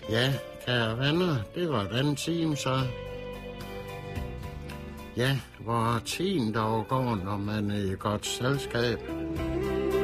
Ja, kære venner, det var den time så. Ja, hvor tiden dog går, når man er i godt selskab.